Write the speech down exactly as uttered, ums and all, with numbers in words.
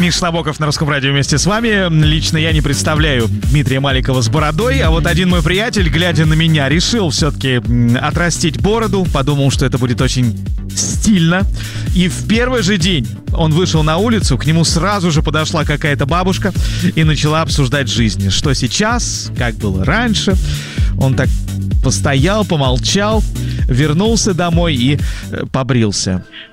Миша Набоков на Русском радио вместе с вами. Лично я не представляю Дмитрия Маликова с бородой, а вот один мой приятель, глядя на меня, решил все-таки отрастить бороду, подумал, что это будет очень стильно. И в первый же день он вышел на улицу, к нему сразу же подошла какая-то бабушка и начала обсуждать жизнь. Что сейчас, как было раньше. Он так постоял, помолчал, вернулся домой и побрился.